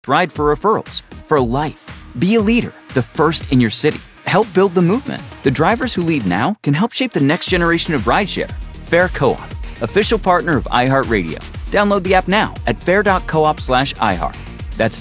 Ride for referrals, for life. Be a leader, the first in your city. Help build the movement. The drivers who lead now can help shape the next generation of rideshare. Fair Co-op, official partner of iHeartRadio. Download the app now at fair.coop/iHeart. That's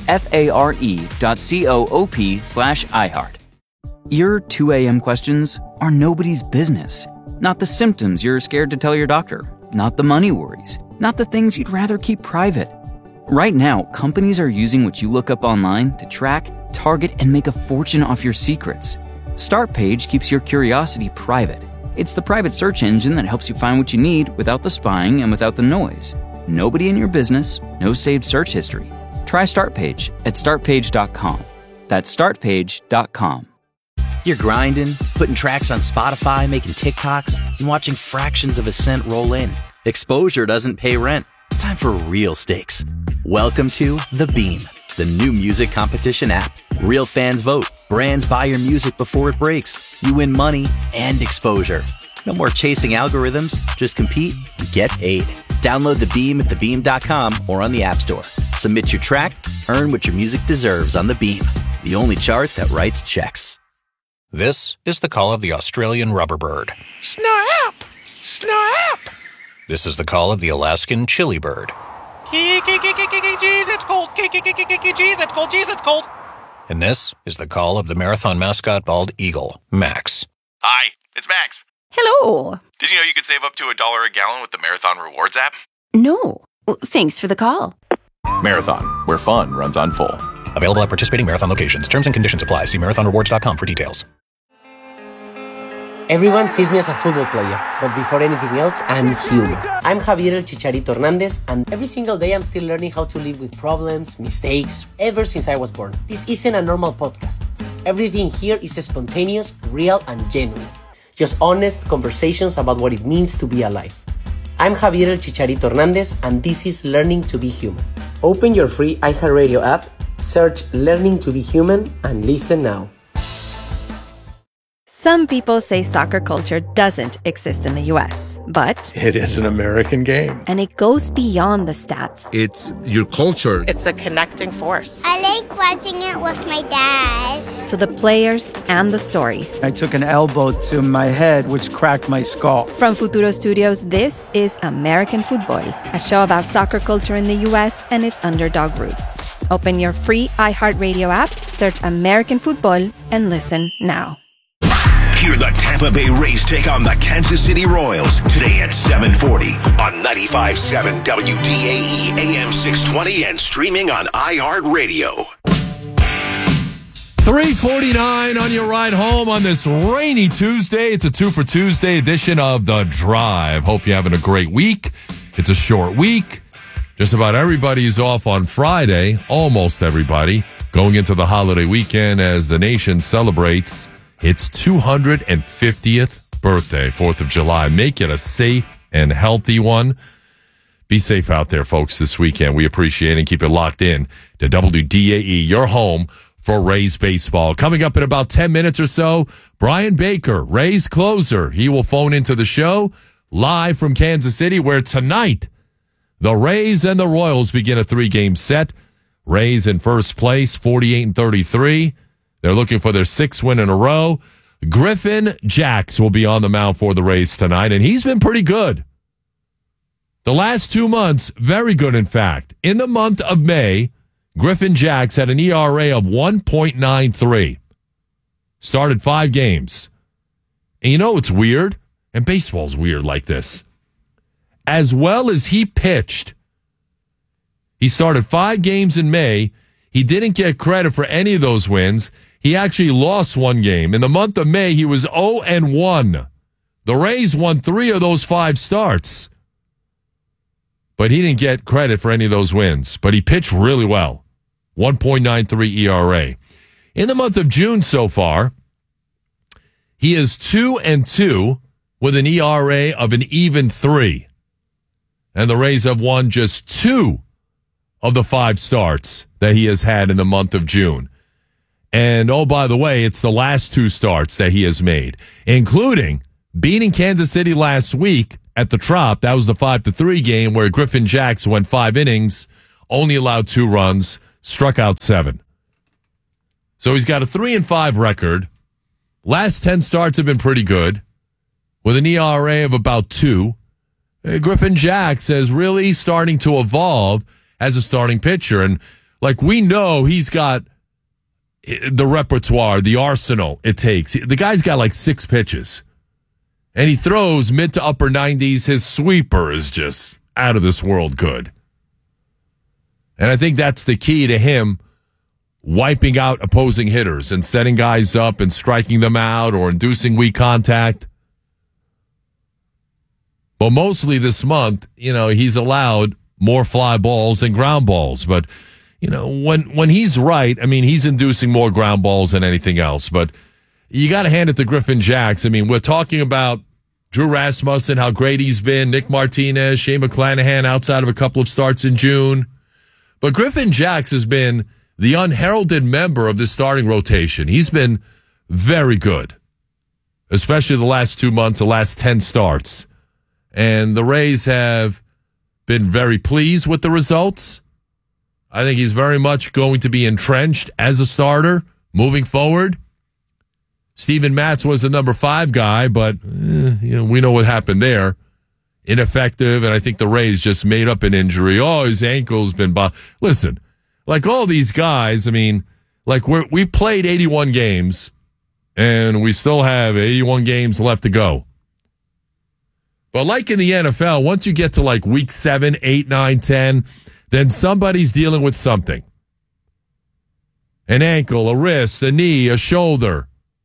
FARE.coop/iHeart. Your 2 a.m. questions are nobody's business. Not the symptoms you're scared to tell your doctor. Not the money worries. Not the things you'd rather keep private. Right now, companies are using what you look up online to track, target, and make a fortune off your secrets. Startpage keeps your curiosity private. It's the private search engine that helps you find what you need without the spying and without the noise. Nobody in your business, no saved search history. Try Startpage at startpage.com. That's startpage.com. You're grinding, putting tracks on Spotify, making TikToks, and watching fractions of a cent roll in. Exposure doesn't pay rent. It's time for real stakes. Welcome to The Beam, the new music competition app. Real fans vote. Brands buy your music before it breaks. You win money and exposure. No more chasing algorithms. Just compete and get paid. Download The Beam at thebeam.com or on the App Store. Submit your track, earn what your music deserves on The Beam, the only chart that writes checks. This is the call of the Australian rubberbird. Snap! Snap! This is the call of the Alaskan chili bird. Jeez, it's cold. Jeez, it's cold. Jeez, it's cold. And this is the call of the marathon mascot bald eagle, Max. Hi, it's Max. Hello. Did you know you could save up to $1 a gallon with the Marathon Rewards app? No. Thanks for the call. Marathon, where fun runs on full. Available at participating marathon locations. Terms and conditions apply. See marathonrewards.com for details. Everyone sees me as a football player, but before anything else, I'm human. I'm Javier El Chicharito Hernandez, and every single day I'm still learning how to live with problems, mistakes, ever since I was born. This isn't a normal podcast. Everything here is spontaneous, real, and genuine. Just honest conversations about what it means to be alive. I'm Javier El Chicharito Hernandez, and this is Learning to Be Human. Open your free iHeartRadio app, search Learning to Be Human, and listen now. Some people say soccer culture doesn't exist in the U.S., but it is an American game. And it goes beyond the stats. It's your culture. It's a connecting force. I like watching it with my dad. To the players and the stories. I took an elbow to my head, which cracked my skull. From Futuro Studios, this is American Football, a show about soccer culture in the U.S. and its underdog roots. Open your free iHeartRadio app, search American Football, and listen now. Hear the Tampa Bay Rays take on the Kansas City Royals today at 7:40 on 95.7 WDAE AM 620 and streaming on iHeartRadio. 3:49 on your ride home on this rainy Tuesday. It's a 2 for Tuesday edition of The Drive. Hope you're having a great week. It's a short week. Just about everybody is off on Friday. Almost everybody going into the holiday weekend as the nation celebrates its 250th birthday, 4th of July. Make it a safe and healthy one. Be safe out there, folks, this weekend. We appreciate it and keep it locked in to WDAE, your home for Rays baseball. Coming up in about 10 minutes or so, Brian Baker, Rays closer. He will phone into the show live from Kansas City, where tonight the Rays and the Royals begin a 3-game set. Rays in first place, 48-33. They're looking for their 6th win in a row. Griffin Jax will be on the mound for the Rays tonight, and he's been pretty good. The last 2 months, very good, in fact. In the month of May, Griffin Jax had an ERA of 1.93. Started 5 games. And you know it's weird? And baseball's weird like this. As well as he pitched, he started 5 games in May. He didn't get credit for any of those wins. He actually lost 1 game. In the month of May, he was 0-1. The Rays won 3 of those 5 starts. But he didn't get credit for any of those wins. But he pitched really well. 1.93 ERA. In the month of June so far, he is 2-2 with an ERA of an even 3. And the Rays have won just 2 of the 5 starts that he has had in the month of June. And, oh, by the way, it's the last 2 starts that he has made, including beating Kansas City last week at the Trop. That was the 5-3 game where Griffin Jax went 5 innings, only allowed 2 runs, struck out 7. So he's got a 3-5 record. Last 10 starts have been pretty good, with an ERA of about 2. Griffin Jax is really starting to evolve as a starting pitcher. And like we know, he's got the repertoire, the arsenal it takes. The guy's got like 6 pitches. And he throws mid to upper 90s. His sweeper is just out of this world good. And I think that's the key to him wiping out opposing hitters and setting guys up and striking them out or inducing weak contact. But mostly this month, he's allowed more fly balls and ground balls. But, when he's right, I mean, he's inducing more ground balls than anything else. But you got to hand it to Griffin Jax. I mean, we're talking about Drew Rasmussen, how great he's been, Nick Martinez, Shane McClanahan outside of a couple of starts in June. But Griffin Jax has been the unheralded member of the starting rotation. He's been very good, especially the last 2 months, the last 10 starts. And the Rays have been very pleased with the results. I think he's very much going to be entrenched as a starter moving forward. Steven Matz was the number 5 guy, but we know what happened there. Ineffective, and I think the Rays just made up an injury. Oh, his ankle's been... Listen, like all these guys, I mean, like we played 81 games, and we still have 81 games left to go. But like in the NFL, once you get to like week 7, 8, 9, 10, then somebody's dealing with something. An ankle, a wrist, a knee, a shoulder.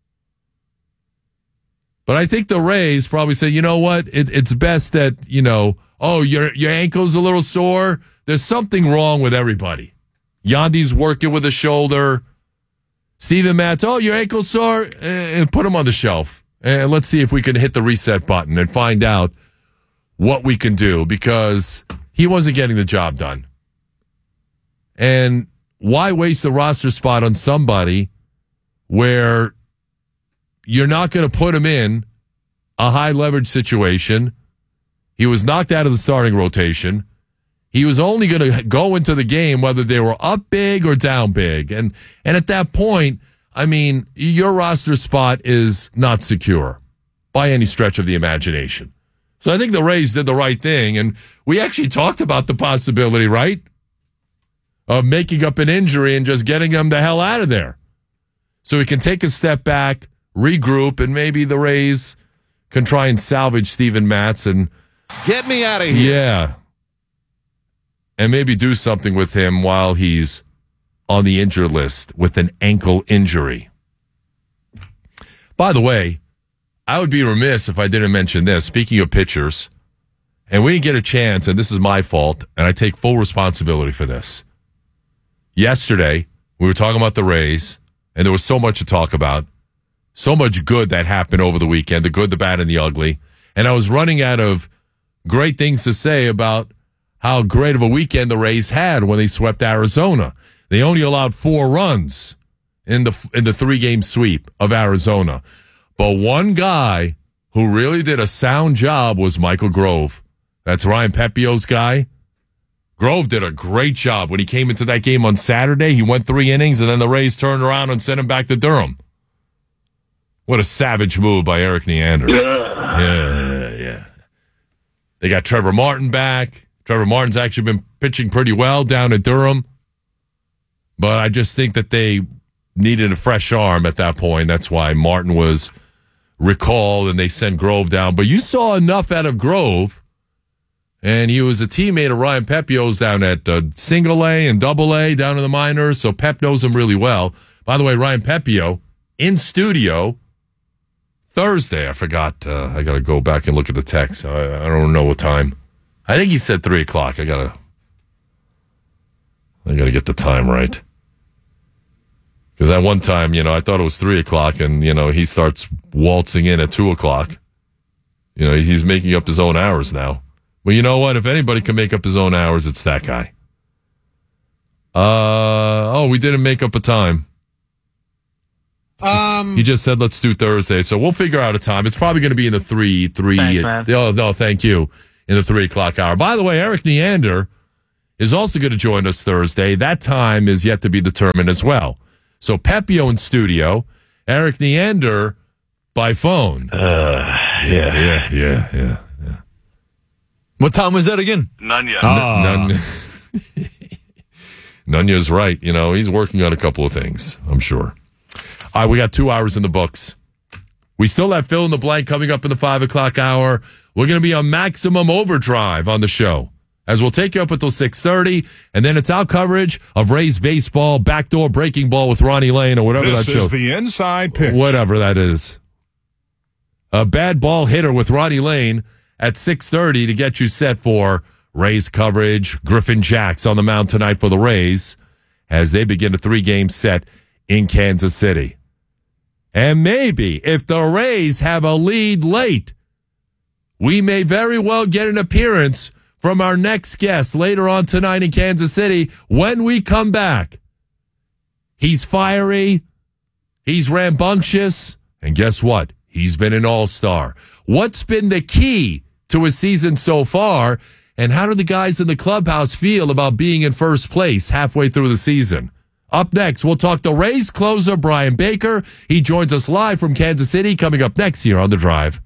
But I think the Rays probably say, you know what? It's best that, your ankle's a little sore. There's something wrong with everybody. Yandy's working with a shoulder. Steven Matz, your ankle's sore? And put him on the shelf. And let's see if we can hit the reset button and find out what we can do, because he wasn't getting the job done. And why waste a roster spot on somebody where you're not going to put him in a high leverage situation? He was knocked out of the starting rotation. He was only going to go into the game whether they were up big or down big. And at that point, I mean, your roster spot is not secure by any stretch of the imagination. So I think the Rays did the right thing. And we actually talked about the possibility, right, of making up an injury and just getting him the hell out of there so he can take a step back, regroup, and maybe the Rays can try and salvage Steven Matz and get me out of here. Yeah. And maybe do something with him while he's on the injured list with an ankle injury. By the way, I would be remiss if I didn't mention this. Speaking of pitchers, and we didn't get a chance, and this is my fault, and I take full responsibility for this. Yesterday, we were talking about the Rays, and there was so much to talk about. So much good that happened over the weekend, the good, the bad, and the ugly. And I was running out of great things to say about how great of a weekend the Rays had when they swept Arizona. They only allowed 4 runs in the 3-game sweep of Arizona. But one guy who really did a sound job was Michael Grove. That's Ryan Pepio's guy. Grove did a great job when he came into that game on Saturday. He went 3 innings, and then the Rays turned around and sent him back to Durham. What a savage move by Eric Neander. Yeah. They got Trevor Martin back. Trevor Martin's actually been pitching pretty well down at Durham. But I just think that they needed a fresh arm at that point. That's why Martin was recalled and they sent Grove down. But you saw enough out of Grove, and he was a teammate of Ryan Pepio's down at single A and double A down in the minors, so Pep knows him really well. By the way, Ryan Pepio in studio Thursday. I forgot. I got to go back and look at the text. I don't know what time. I think he said 3 o'clock. I gotta get the time right. Because at one time, I thought it was 3 o'clock, and, he starts waltzing in at 2 o'clock. He's making up his own hours now. Well, you know what? If anybody can make up his own hours, it's that guy. We didn't make up a time. He just said, let's do Thursday. So we'll figure out a time. It's probably going to be in the 3. Thanks, man. Oh, no, thank you. In the 3 o'clock hour. By the way, Eric Neander is also going to join us Thursday. That time is yet to be determined as well. So Pepio in studio, Eric Neander by phone. Yeah. What time was that again? Nunya. Nunya's right. You know, he's working on a couple of things, I'm sure. All right, we got 2 hours in the books. We still have Fill in the Blank coming up in the 5 o'clock hour. We're going to be on maximum overdrive on the show, as we'll take you up until 6:30, and then it's our coverage of Rays baseball, backdoor breaking ball with Ronnie Lane, or whatever that show. This is the inside pitch. Whatever that is. A bad ball hitter with Ronnie Lane at 6:30 to get you set for Rays coverage. Griffin Jacks on the mound tonight for the Rays as they begin a 3-game set in Kansas City. And maybe if the Rays have a lead late, we may very well get an appearance from our next guest later on tonight in Kansas City when we come back. He's fiery, he's rambunctious, and guess what? He's been an all-star. What's been the key to his season so far, and how do the guys in the clubhouse feel about being in first place halfway through the season? Up next, we'll talk to Rays closer Brian Baker. He joins us live from Kansas City, coming up next here on The Drive.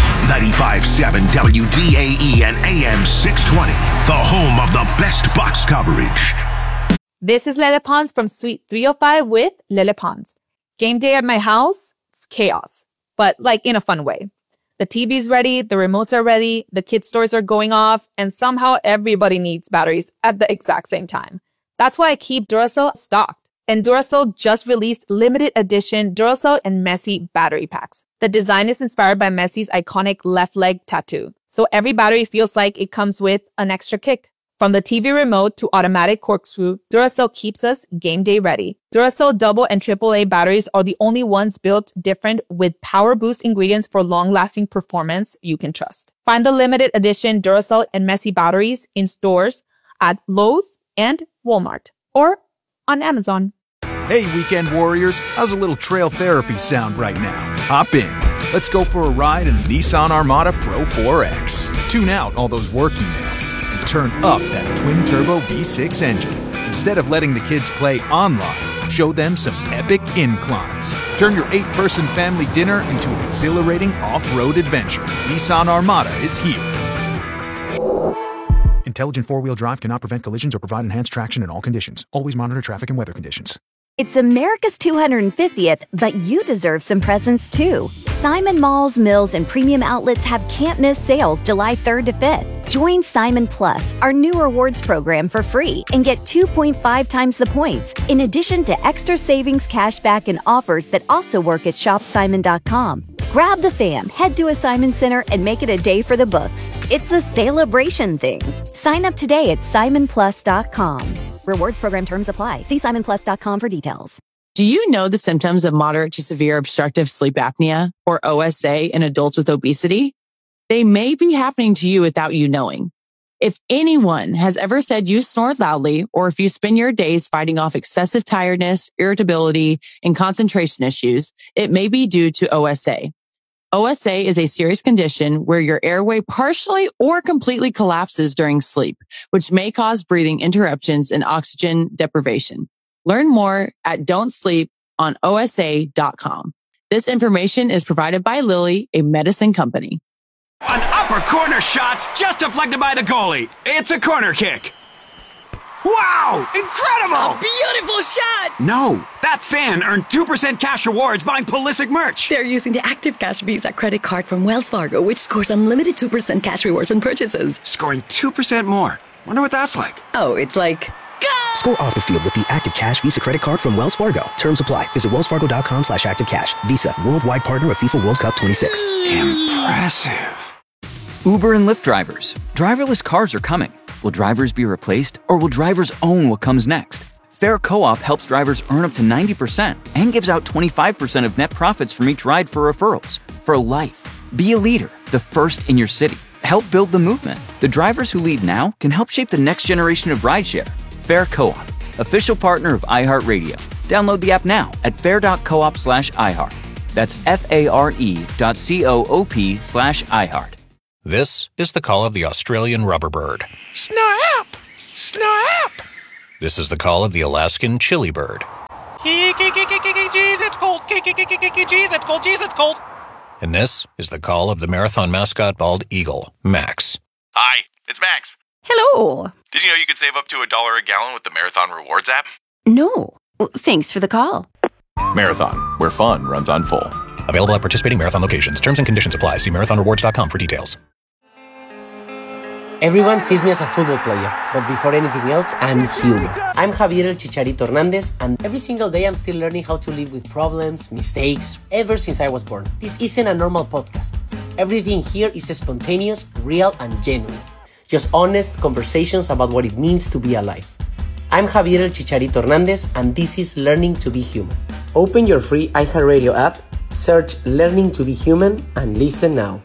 95.7 WDAE and AM 620, the home of the best Bucs coverage. This is Lele Pons from Suite 305 with Lele Pons. Game day at my house, it's chaos, but like in a fun way. The TV's ready, the remotes are ready, the kids' stores are going off, and somehow everybody needs batteries at the exact same time. That's why I keep Duracell stocked. And Duracell just released limited edition Duracell and Messi battery packs. The design is inspired by Messi's iconic left leg tattoo. So every battery feels like it comes with an extra kick. From the TV remote to automatic corkscrew, Duracell keeps us game day ready. Duracell double and AAA batteries are the only ones built different with power boost ingredients for long-lasting performance you can trust. Find the limited edition Duracell and Messi batteries in stores at Lowe's and Walmart or on Amazon. Hey, weekend warriors, how's a little trail therapy sound right now? Hop in. Let's go for a ride in the Nissan Armada Pro 4X. Tune out all those work emails and turn up that twin-turbo V6 engine. Instead of letting the kids play online, show them some epic inclines. Turn your 8-person family dinner into an exhilarating off-road adventure. Nissan Armada is here. Intelligent four-wheel drive cannot prevent collisions or provide enhanced traction in all conditions. Always monitor traffic and weather conditions. It's America's 250th, but you deserve some presents too. Simon Malls, Mills, and Premium Outlets have can't-miss sales July 3rd to 5th. Join Simon Plus, our new rewards program, for free and get 2.5 times the points, in addition to extra savings, cashback, and offers that also work at shopsimon.com. Grab the fam, head to a Simon Center, and make it a day for the books. It's a celebration thing. Sign up today at simonplus.com. Rewards program terms apply. See simonplus.com for details. Do you know the symptoms of moderate to severe obstructive sleep apnea, or OSA, in adults with obesity? They may be happening to you without you knowing. If anyone has ever said you snore loudly, or if you spend your days fighting off excessive tiredness, irritability, and concentration issues, it may be due to OSA. OSA is a serious condition where your airway partially or completely collapses during sleep, which may cause breathing interruptions and oxygen deprivation. Learn more at don'tsleeponosa.com. This information is provided by Lilly, a medicine company. An upper corner shot's just deflected by the goalie. It's a corner kick. Wow! Incredible! A beautiful shot! No, that fan earned 2% cash rewards buying Pulisic merch. They're using the Active Cash Visa credit card from Wells Fargo, which scores unlimited 2% cash rewards on purchases. Scoring 2% more. Wonder what that's like. Oh, it's like... Go! Score off the field with the Active Cash Visa credit card from Wells Fargo. Terms apply. Visit wellsfargo.com/activecash. Visa, worldwide partner of FIFA World Cup 26. Impressive. Uber and Lyft drivers. Driverless cars are coming. Will drivers be replaced, or will drivers own what comes next? Fair Co-op helps drivers earn up to 90% and gives out 25% of net profits from each ride for referrals. For life. Be a leader, the first in your city. Help build the movement. The drivers who lead now can help shape the next generation of rideshare. Fair Co-op, official partner of iHeartRadio. Download the app now at fair.coop/iHeart. That's FARE.coop/iHeart. This is the call of the Australian rubber bird. Snap! Snap! This is the call of the Alaskan chili bird. Jeez, it's cold. Jeez, it's cold. Jeez, it's cold. And this is the call of the marathon mascot bald eagle, Max. Hi, it's Max. Hello. Did you know you could save up to $1 a gallon with the Marathon Rewards app? No. Thanks for the call. Marathon, where fun runs on full. Available at participating Marathon locations. Terms and conditions apply. See marathonrewards.com for details. Everyone sees me as a football player, but before anything else, I'm human. I'm Javier El Chicharito Hernandez, and every single day I'm still learning how to live with problems, mistakes, ever since I was born. This isn't a normal podcast. Everything here is spontaneous, real, and genuine. Just honest conversations about what it means to be alive. I'm Javier El Chicharito Hernandez, and this is Learning to be Human. Open your free iHeartRadio app, search Learning to be Human, and listen now.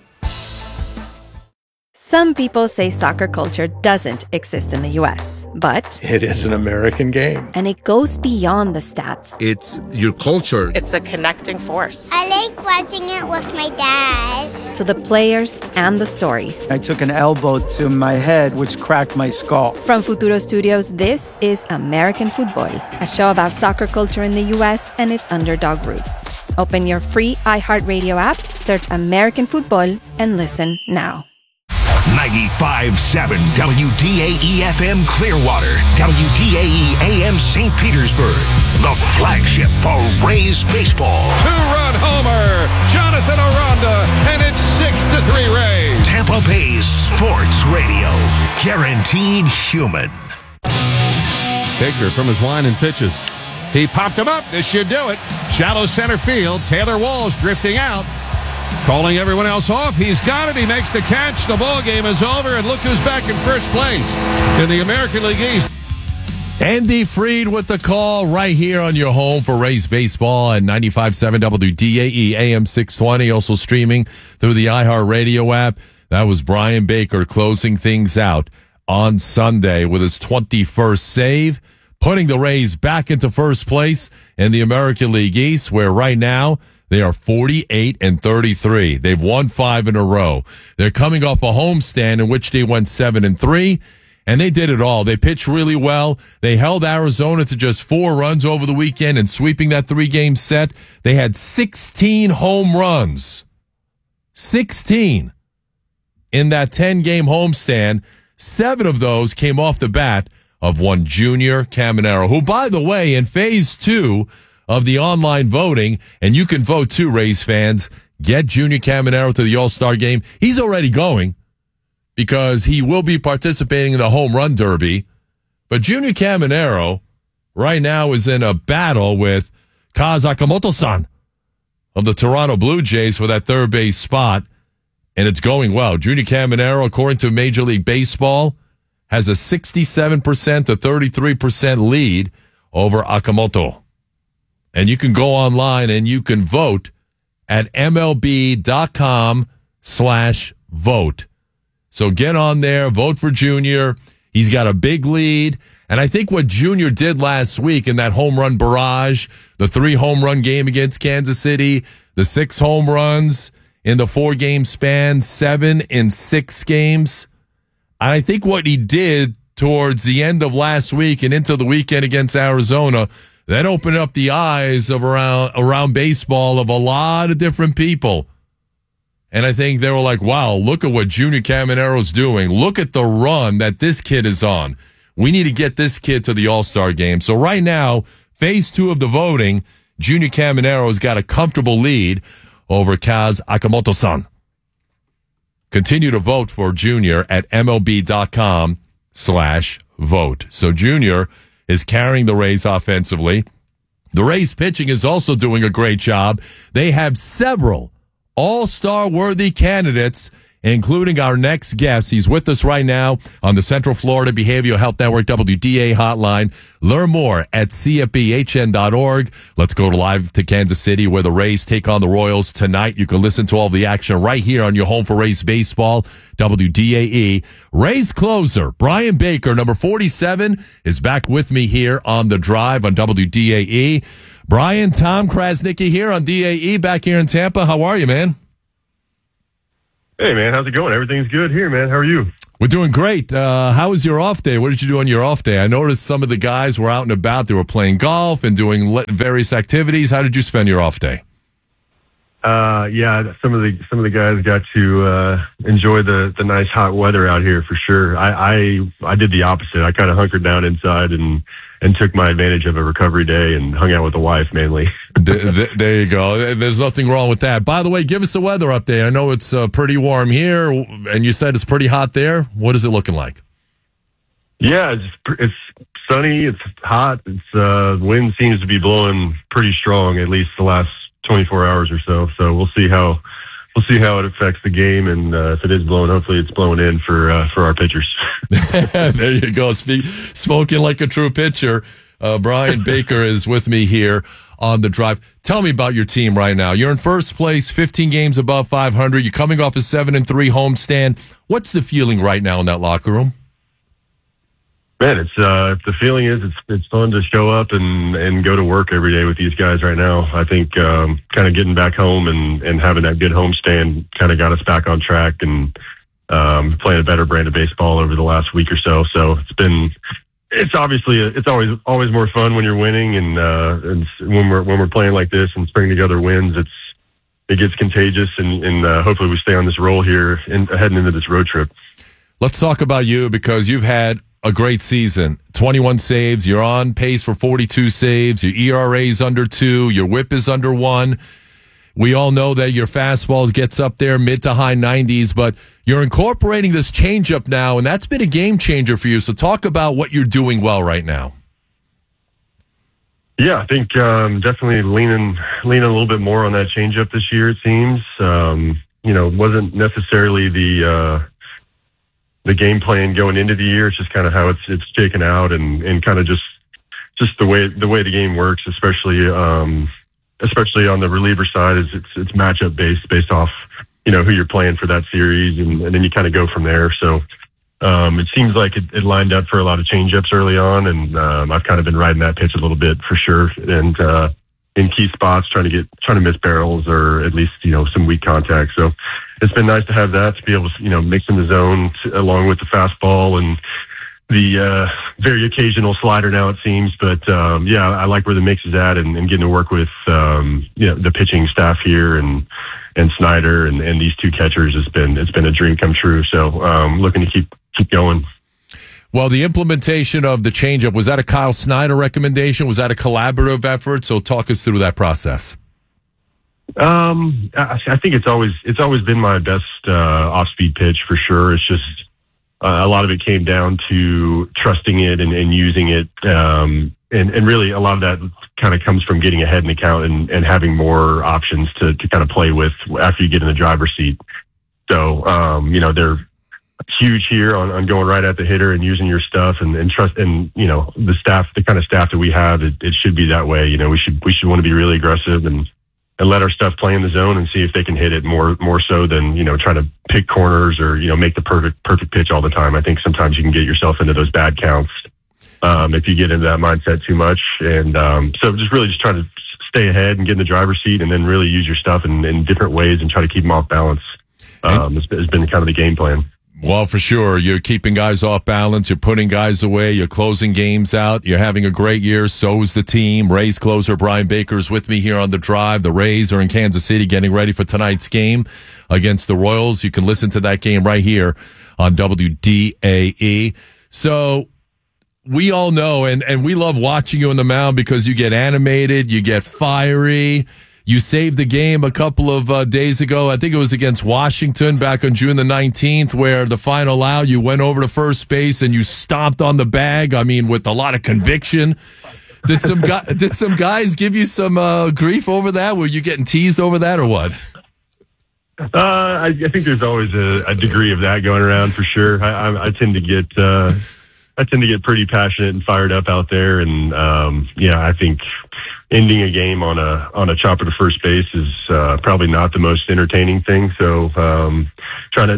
Some people say soccer culture doesn't exist in the U.S., but It is an American game. and it goes beyond the stats. It's your culture. It's a connecting force. I like watching it with my dad. To the players and the stories. I took an elbow to my head, which cracked my skull. From Futuro Studios, this is American Football, a show about soccer culture in the U.S. and its underdog roots. Open your free iHeartRadio app, search American Football, and listen now. 95.7 WDAE-FM Clearwater, WDAE AM St. Petersburg, the flagship for Rays baseball. Two-run homer, Jonathan Aranda, and it's 6-3 Rays. Tampa Bay's sports radio, guaranteed human. Baker from his line and pitches. He popped him up. This should do it. Shallow center field. Taylor Walsh drifting out. Calling everyone else off. He's got it. He makes the catch. The ball game is over. And look who's back in first place in the American League East. Andy Freed with the call right here on your home for Rays baseball at 95.7 WDAE AM 620. Also streaming through the iHeartRadio app. That was Brian Baker closing things out on Sunday with his 21st save, putting the Rays back into first place in the American League East, where right now they are 48-33. They've won 5 in a row. They're coming off a homestand in which they went 7-3, and they did it all. They pitched really well. They held Arizona to just 4 runs over the weekend and sweeping that 3-game set. They had 16 home runs. 16 in that 10-game homestand. 7 of those came off the bat of one Junior Caminero, who, by the way, in phase 2 of the online voting, and you can vote too, Rays fans, get Junior Caminero to the All-Star game. He's already going because he will be participating in the home run derby. But Junior Caminero right now is in a battle with Kaz Akamoto-san of the Toronto Blue Jays for that third base spot, and it's going well. Junior Caminero, according to Major League Baseball, has a 67% to 33% lead over Akamoto. And you can go online and you can vote at MLB.com/vote. So get on there, vote for Junior. He's got a big lead. And I think what Junior did last week in that home run barrage, the 3 home run game against Kansas City, the 6 home runs in the 4-game span, 7 in 6 games. I think what he did towards the end of last week and into the weekend against Arizona, that opened up the eyes of around baseball of a lot of different people. And I think they were like, wow, look at what Junior Caminero's doing. Look at the run that this kid is on. We need to get this kid to the All-Star game. So right now, phase 2 of the voting, Junior Caminero's got a comfortable lead over Kaz Akamoto-san. Continue to vote for Junior at MLB.com/vote. So Junior is carrying the Rays offensively. The Rays pitching is also doing a great job. They have several all-star worthy candidates, including our next guest. He's with us right now on the Central Florida Behavioral Health Network WDA hotline. Learn more at CFBHN.org. Let's go live to Kansas City, where the Rays take on the Royals tonight. You can listen to all the action right here on your home for Rays baseball, WDAE. Rays closer, Brian Baker, number 47, is back with me here on The Drive on WDAE. Brian, Tom Krasnicki here on DAE, back here in Tampa. How are you, man? Hey, man. How's it going? Everything's good here, man. How are you? We're doing great. How was your off day? What did you do on your off day? I noticed some of the guys were out and about. They were playing golf and doing various activities. How did you spend your off day? Yeah, some of the guys got to enjoy the nice hot weather out here for sure. I did the opposite. I kind of hunkered down inside and took my advantage of a recovery day and hung out with the wife mainly. There you go. There's nothing wrong with that. By the way, give us a weather update. I know it's pretty warm here, and you said it's pretty hot there. What is it looking like? Yeah, it's sunny. It's hot. It's wind seems to be blowing pretty strong, at least the last 24 hours or so. So we'll see how it affects the game, and if it is blowing, hopefully it's blowing in for our pitchers. There you go. Smoking like a true pitcher. Brian Baker is with me here on the drive. Tell me about your team right now. You're in first place, 15 games above 500. You're coming off a 7-3 homestand. What's the feeling right now in that locker room? Man, it's the feeling is it's fun to show up and go to work every day with these guys right now. I think kind of getting back home and having that good homestand kind of got us back on track and playing a better brand of baseball over the last week or so. So it's always more fun when you're winning and when we're playing like this and stringing together wins, it gets contagious and hopefully we stay on this roll here heading into this road trip. Let's talk about you because you've had a great season. 21 saves. You're on pace for 42 saves. Your ERA is under 2. Your whip is under 1. We all know that your fastball gets up there mid to high 90s, but you're incorporating this changeup now, and that's been a game changer for you. So talk about what you're doing well right now. Yeah, I think definitely leaning a little bit more on that changeup this year, it seems. Wasn't necessarily the game plan going into the year. It's just kind of how it's shaken out and kind of just the way the game works, especially on the reliever side, is it's matchup based off who you're playing for that series, and then you kind of go from there. So it seems like it lined up for a lot of changeups early on, and I've kind of been riding that pitch a little bit for sure, and in key spots trying to miss barrels or at least some weak contact. So it's been nice to have that, to be able to mix in the zone along with the fastball and the very occasional slider now, it seems. But yeah, I like where the mix is at, and getting to work with the pitching staff here and Snyder and these two catchers it's been a dream come true. So looking to keep going. Well, the implementation of the changeup, was that a Kyle Snyder recommendation? Was that a collaborative effort? So talk us through that process. I think it's always been my best off-speed pitch for sure. It's just a lot of it came down to trusting it and using it, and really a lot of that kind of comes from getting ahead in the count and having more options to kind of play with after you get in the driver's seat. So they're huge here on going right at the hitter and using your stuff and trust, and the kind of staff that we have, it should be that way. We should want to be really aggressive and let our stuff play in the zone and see if they can hit it more so than trying to pick corners or make the perfect pitch all the time. I think sometimes you can get yourself into those bad counts if you get into that mindset too much. And so just trying to stay ahead and get in the driver's seat, and then really use your stuff in different ways and try to keep them off balance. Has been kind of the game plan. Well, for sure. You're keeping guys off balance. You're putting guys away. You're closing games out. You're having a great year. So is the team. Rays closer Brian Baker is with me here on The Drive. The Rays are in Kansas City getting ready for tonight's game against the Royals. You can listen to that game right here on WDAE. So we all know, and we love watching you on the mound because you get animated, you get fiery. You saved the game a couple of days ago. I think it was against Washington back on June the 19th, where the final out, you went over to first base and you stomped on the bag. I mean, with a lot of conviction. Did some guys give you some grief over that? Were you getting teased over that or what? I think there's always a degree of that going around for sure. I tend to get pretty passionate and fired up out there, and I think ending a game on a chopper to first base is probably not the most entertaining thing. So trying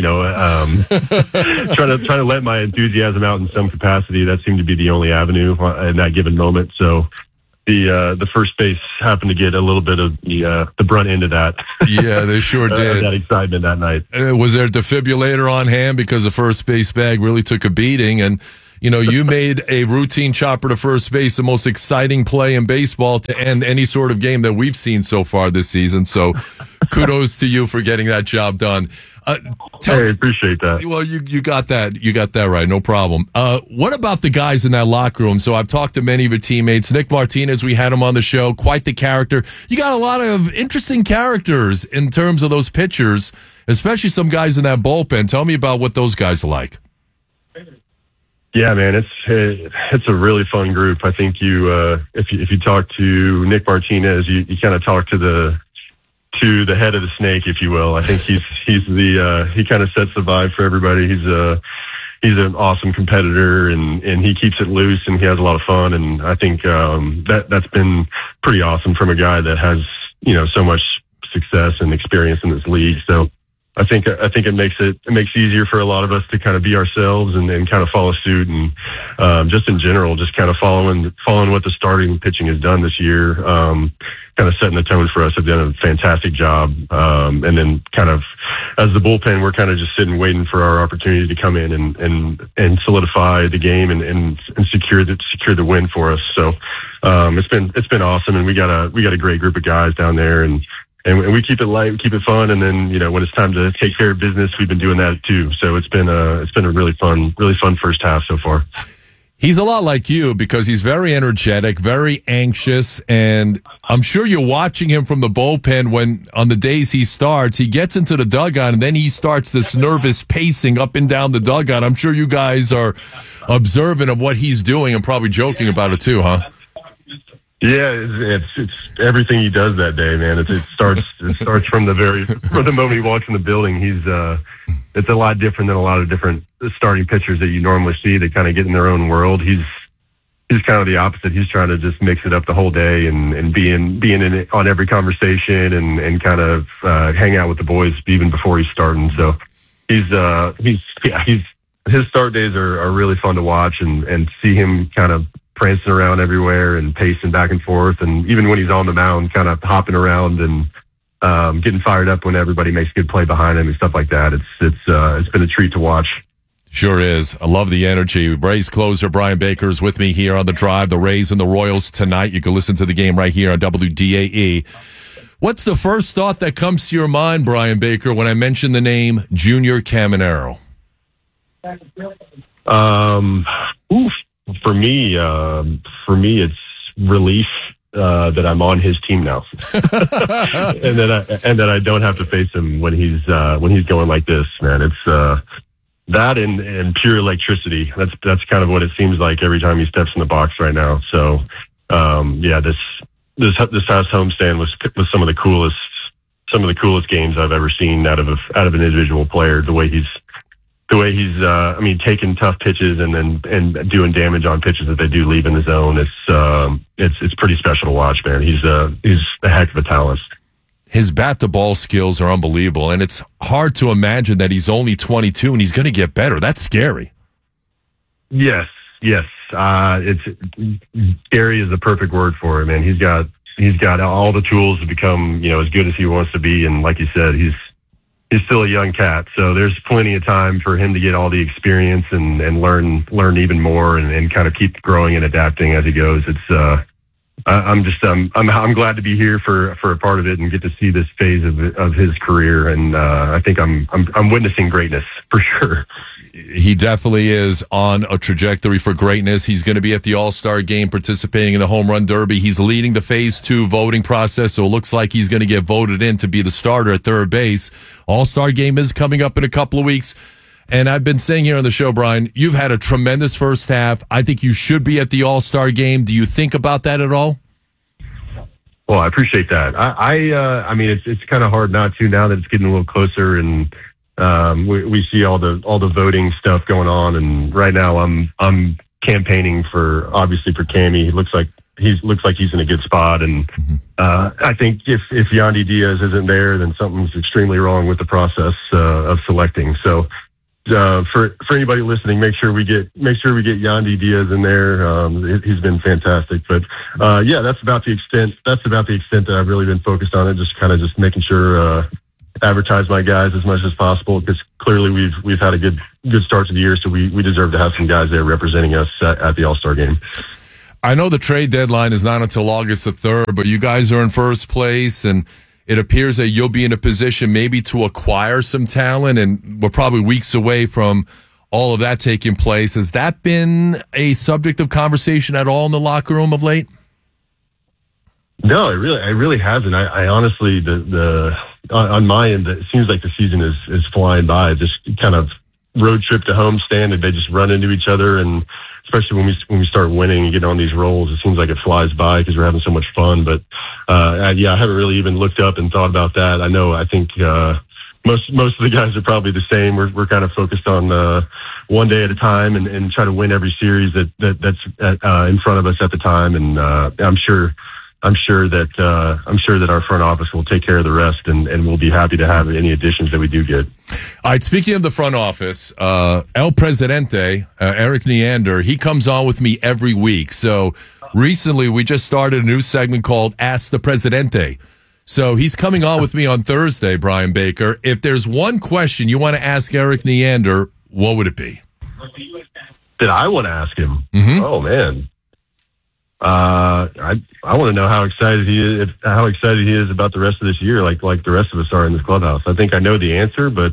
to let my enthusiasm out in some capacity, that seemed to be the only avenue in that given moment. So the first base happened to get a little bit of the brunt end of that. Yeah, they sure did. That excitement that night. Was there a defibrillator on hand because the first base bag really took a beating? And, you made a routine chopper to first base the most exciting play in baseball to end any sort of game that we've seen so far this season. So kudos to you for getting that job done. I appreciate that. Well, you got that. You got that right. No problem. What about the guys in that locker room? So I've talked to many of your teammates. Nick Martinez, we had him on the show. Quite the character. You got a lot of interesting characters in terms of those pitchers, especially some guys in that bullpen. Tell me about what those guys are like. Yeah, man, it's a really fun group. I think if you talk to Nick Martinez, you kind of talk to the head of the snake, if you will. I think he kind of sets the vibe for everybody. He's an awesome competitor, and he keeps it loose, and he has a lot of fun. And I think that's been pretty awesome from a guy that has so much success and experience in this league. So I think it makes it easier for a lot of us to kind of be ourselves and kind of follow suit, and just in general, just kind of following what the starting pitching has done this year. Kind of setting the tone for us. Have done a fantastic job. And then kind of as the bullpen, we're kind of just sitting waiting for our opportunity to come in and solidify the game and secure the win for us. So it's been awesome, and we got a great group of guys down there, and we keep it light, we keep it fun, and then when it's time to take care of business, we've been doing that too. So it's been a really fun first half so far. He's a lot like you because he's very energetic, very anxious, and I'm sure you're watching him from the bullpen when on the days he starts, he gets into the dugout and then he starts this nervous pacing up and down the dugout. I'm sure you guys are observant of what he's doing and probably joking about it too, huh? Yeah, it's everything he does that day, man. It starts from the moment he walks in the building. It's a lot different than a lot of different starting pitchers that you normally see. They kind of get in their own world. He's kind of the opposite. He's trying to just mix it up the whole day and being in it on every conversation and kind of hang out with the boys even before he's starting. So his start days are really fun to watch and see him kind of prancing around everywhere and pacing back and forth, and even when he's on the mound, kind of hopping around and getting fired up when everybody makes a good play behind him and stuff like that. It's been a treat to watch. Sure is. I love the energy. Rays closer Brian Baker is with me here on The Drive. The Rays and the Royals tonight. You can listen to the game right here on WDAE. What's the first thought that comes to your mind, Brian Baker, when I mention the name Junior Caminero? For me, it's relief that I'm on his team now, and that I don't have to face him when he's going like this. Man, it's that and pure electricity. That's kind of what it seems like every time he steps in the box right now. So, this past homestand was some of the coolest games I've ever seen out of an individual player. The way he's taking tough pitches and doing damage on pitches that they do leave in the zone. It's pretty special to watch, man. He's a heck of a talent. His bat-to-ball skills are unbelievable, and it's hard to imagine that he's only 22 and he's going to get better. That's scary. Yes. It's scary is the perfect word for it, man. He's got all the tools to become, as good as he wants to be, and like you said, he's still a young cat, so there's plenty of time for him to get all the experience and learn even more and kind of keep growing and adapting as he goes. I'm glad to be here for a part of it and get to see this phase of his career, and I think I'm witnessing greatness for sure. He definitely is on a trajectory for greatness. He's going to be at the All-Star game participating in the Home Run Derby. He's leading the Phase 2 voting process, so it looks like he's going to get voted in to be the starter at third base. All-Star game is coming up in a couple of weeks. And I've been saying here on the show, Brian, you've had a tremendous first half. I think you should be at the All-Star game. Do you think about that at all? Well, I appreciate that. I mean, it's kind of hard not to now that it's getting a little closer, and we see all the voting stuff going on. And right now, I'm campaigning for Cammy. He looks like he's in a good spot, and I think if Yandy Diaz isn't there, then something's extremely wrong with the process of selecting. So for anybody listening, make sure we get Yandy Diaz in there. He's been fantastic. But that's about the extent that I've really been focused on it. Just making sure advertise my guys as much as possible, because clearly we've had a good start to the year, so we deserve to have some guys there representing us at the All-Star game. I know the trade deadline is not until August the 3rd, but you guys are in first place, and it appears that you'll be in a position maybe to acquire some talent, and we're probably weeks away from all of that taking place. Has that been a subject of conversation at all in the locker room of late? No, it really hasn't. I honestly, on my end, it seems like the season is flying by. Just kind of road trip to homestand, and they just run into each other, and especially when we start winning and getting on these rolls, it seems like it flies by because we're having so much fun. But I haven't really even looked up and thought about that. I think most of the guys are probably the same. We're kind of focused on one day at a time and try to win every series that's in front of us at the time. And I'm sure that our front office will take care of the rest, and we'll be happy to have any additions that we do get. All right, speaking of the front office, El Presidente, Eric Neander, he comes on with me every week. So recently we just started a new segment called Ask the Presidente. So he's coming on with me on Thursday, Brian Baker. If there's one question you want to ask Eric Neander, what would it be? That I want to ask him? Mm-hmm. Oh, man. I want to know how excited he is about the rest of this year, like the rest of us are in this clubhouse. I think I know the answer, but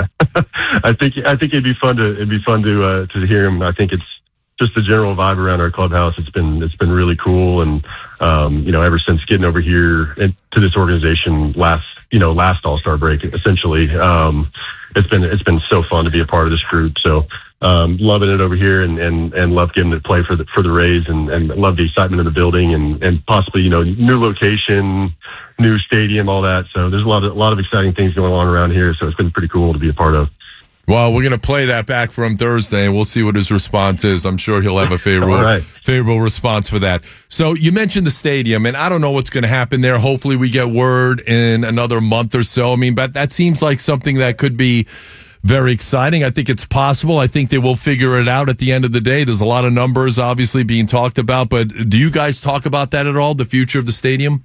I think it'd be fun to hear him. I think it's just the general vibe around our clubhouse. It's been really cool, and ever since getting over here to this organization last All-Star break, essentially, it's been so fun to be a part of this group. So. Loving it over here and love getting to play for the Rays and love the excitement in the building and possibly, new location, new stadium, all that. So there's a lot of exciting things going on around here. So it's been pretty cool to be a part of. Well, we're going to play that back from Thursday, and we'll see what his response is. I'm sure he'll have a favorable response for that. So you mentioned the stadium, and I don't know what's going to happen there. Hopefully we get word in another month or so. But that seems like something that could be very exciting. I think it's possible. I think they will figure it out at the end of the day. There's a lot of numbers obviously being talked about, but do you guys talk about that at all, the future of the stadium?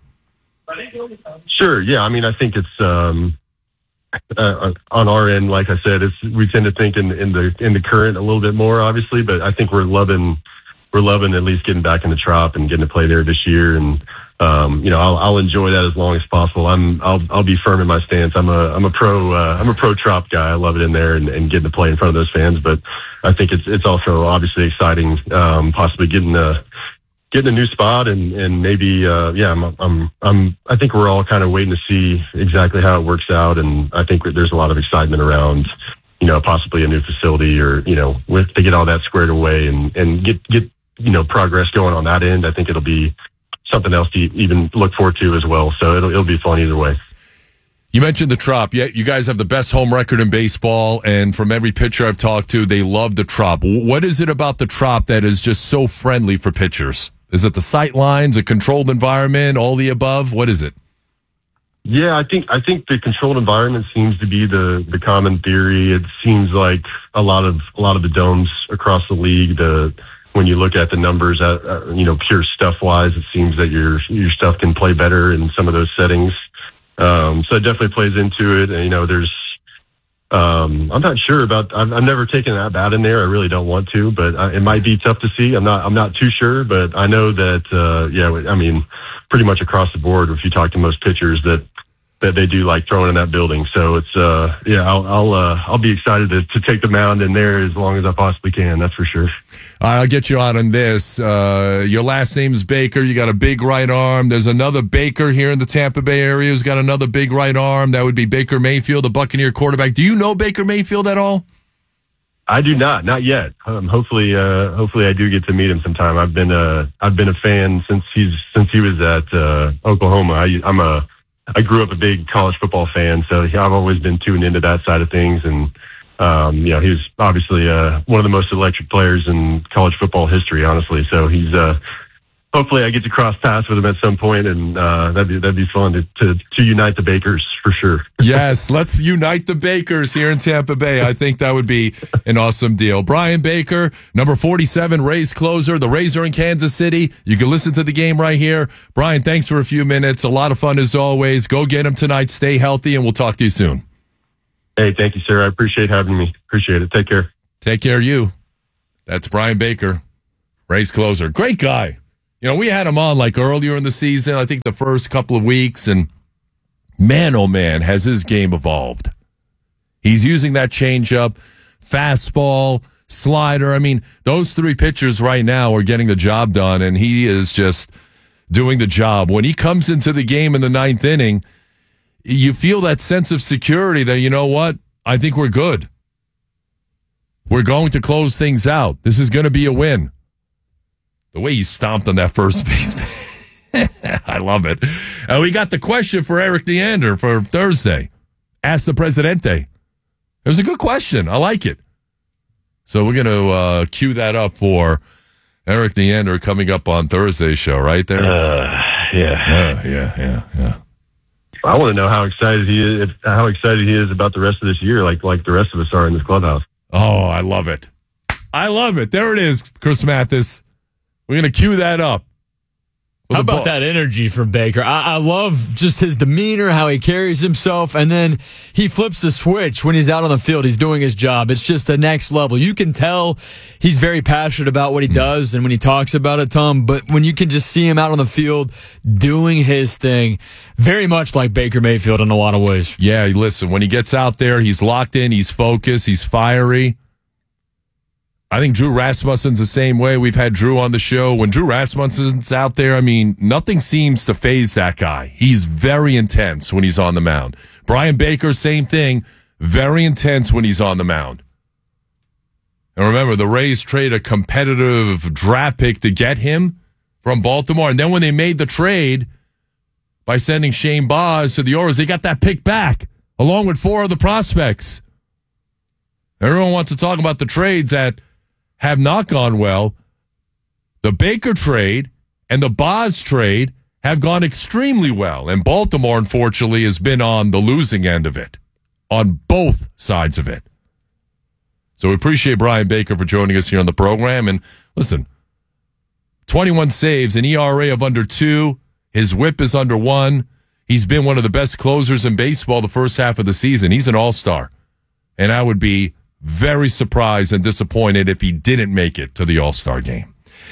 Sure. Yeah. I think it's on our end, like I said, we tend to think in the current a little bit more, obviously, but I think we're loving at least getting back in the Trop and getting to play there this year. And I'll enjoy that as long as possible. I'll be firm in my stance. I'm a pro Trop guy. I love it in there and getting to play in front of those fans. But I think it's also obviously exciting, possibly getting a new spot and maybe I think we're all kind of waiting to see exactly how it works out. And I think there's a lot of excitement around, possibly a new facility or to get all that squared away and get progress going on that end. I think it'll be something else to even look forward to as well. So it'll be fun either way. You mentioned the Trop. Yeah, you guys have the best home record in baseball, and from every pitcher I've talked to, they love the Trop. What is it about the Trop that is just so friendly for pitchers? Is it the sight lines, a controlled environment, all the above? What is it? Yeah, I think the controlled environment seems to be the common theory. It seems like a lot of the domes across the league, when you look at the numbers, pure stuff wise, it seems that your stuff can play better in some of those settings. So it definitely plays into it. And, there's, I'm not sure about, I've never taken that bat in there. I really don't want to, but it might be tough to see. I'm not too sure, but I know that, pretty much across the board, if you talk to most pitchers that they do like throwing in that building. So it's, I'll be excited to take the mound in there as long as I possibly can. That's for sure. I'll get you out on this. Your last name's Baker. You got a big right arm. There's another Baker here in the Tampa Bay area who's got another big right arm. That would be Baker Mayfield, the Buccaneer quarterback. Do you know Baker Mayfield at all? I do not yet. Hopefully I do get to meet him sometime. I've been a fan since he was at Oklahoma. I grew up a big college football fan, so I've always been tuned into that side of things. And, he was obviously one of the most electric players in college football history, honestly. So he's hopefully I get to cross paths with him at some point, and that'd be fun to unite the Bakers for sure. Yes, let's unite the Bakers here in Tampa Bay. I think that would be an awesome deal. Brian Baker, number 47, Rays closer. The Rays are in Kansas City. You can listen to the game right here. Brian, thanks for a few minutes. A lot of fun as always. Go get him tonight. Stay healthy, and we'll talk to you soon. Hey, thank you, sir. I appreciate having me. Appreciate it. Take care. Take care, you. That's Brian Baker, Rays closer. Great guy. You know, we had him on like earlier in the season, I think the first couple of weeks, and man, oh man, has his game evolved. He's using that changeup, fastball, slider. I mean, those three pitchers right now are getting the job done, and he is just doing the job. When he comes into the game in the ninth inning, you feel that sense of security that, you know what, I think we're good. We're going to close things out. This is going to be a win. The way he stomped on that first base, I love it. We got the question for Eric Neander for Thursday. Ask the Presidente. It was a good question. I like it. So we're going to cue that up for Eric Neander coming up on Thursday's show, right there? Yeah. I want to know how excited he is about the rest of this year, like the rest of us are in this clubhouse. Oh, I love it. I love it. There it is, Chris Mathis. We're going to cue that up. How about that energy from Baker? I love just his demeanor, how he carries himself, and then he flips the switch when he's out on the field. He's doing his job. It's just the next level. You can tell he's very passionate about what he does and when he talks about it, Tom, but when you can just see him out on the field doing his thing, very much like Baker Mayfield in a lot of ways. Yeah, listen, when he gets out there, he's locked in, he's focused, he's fiery. I think Drew Rasmussen's the same way. We've had Drew on the show. When Drew Rasmussen's out there, I mean, nothing seems to faze that guy. He's very intense when he's on the mound. Brian Baker, same thing, very intense when he's on the mound. And remember, the Rays trade a competitive draft pick to get him from Baltimore. And then when they made the trade by sending Shane Baz to the Orioles, they got that pick back along with 4 other prospects. Everyone wants to talk about the trades that have not gone well. The Baker trade and the Baz trade have gone extremely well. And Baltimore, unfortunately, has been on the losing end of it, on both sides of it. So we appreciate Brian Baker for joining us here on the program. And listen, 21 saves, an ERA of under 2. His whip is under 1. He's been one of the best closers in baseball the first half of the season. He's an all-star. And I would be very surprised and disappointed if he didn't make it to the All-Star game.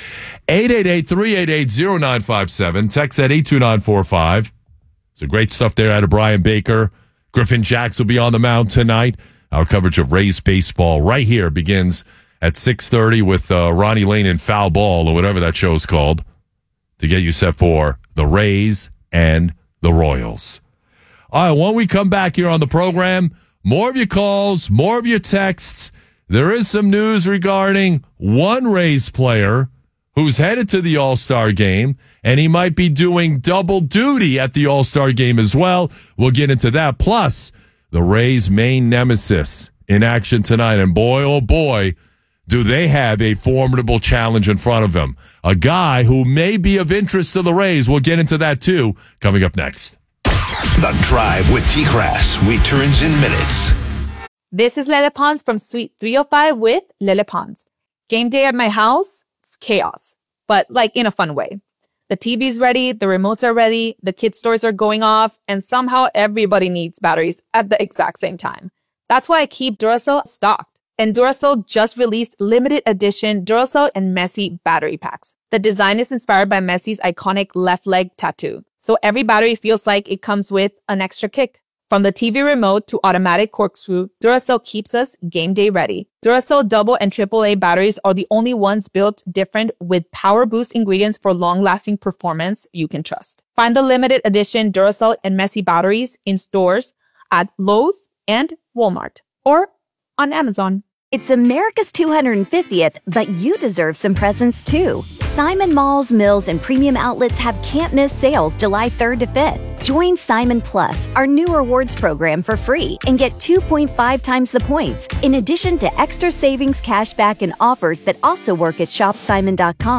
888-388-0957. Text at 82945. So great stuff there out of Brian Baker. Griffin Jacks will be on the mound tonight. Our coverage of Rays baseball right here begins at 6:30 with Ronnie Lane and Foul Ball, or whatever that show's called, to get you set for the Rays and the Royals. All right, when we come back here on the program, more of your calls, more of your texts. There is some news regarding one Rays player who's headed to the All-Star game, and he might be doing double duty at the All-Star game as well. We'll get into that. Plus, the Rays' main nemesis in action tonight. And boy, oh boy, do they have a formidable challenge in front of them. A guy who may be of interest to the Rays. We'll get into that too, coming up next. The Drive with T-Crass returns in minutes. This is Lele Pons from Suite 305 with Lele Pons. Game day at my house, it's chaos, but like in a fun way. The TV's ready, the remotes are ready, the kids' toys are going off, and somehow everybody needs batteries at the exact same time. That's why I keep Duracell stocked. And Duracell just released limited edition Duracell and Messi battery packs. The design is inspired by Messi's iconic left leg tattoo. So every battery feels like it comes with an extra kick. From the TV remote to automatic corkscrew, Duracell keeps us game day ready. Duracell double and AAA batteries are the only ones built different with power boost ingredients for long-lasting performance you can trust. Find the limited edition Duracell and Messi batteries in stores at Lowe's and Walmart or on Amazon. It's America's 250th, but you deserve some presents too. Simon Malls, Mills, and Premium Outlets have can't-miss sales July 3rd to 5th. Join Simon Plus, our new rewards program, for free and get 2.5 times the points, in addition to extra savings, cashback, and offers that also work at shopsimon.com.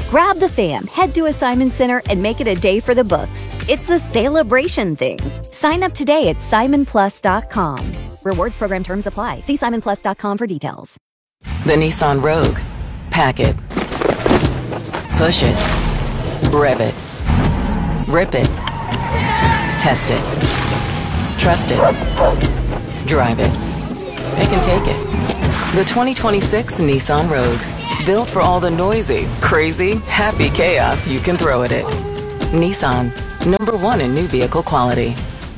Grab the fam, head to a Simon Center, and make it a day for the books. It's a celebration thing. Sign up today at simonplus.com. Rewards program terms apply. See simonplus.com for details. The Nissan Rogue. Pack it. Push it. Rev it. Rip it. Test it. Trust it. Drive it. It can take it. The 2026 Nissan Rogue. Built for all the noisy, crazy, happy chaos you can throw at it. Nissan. #1 in new vehicle quality.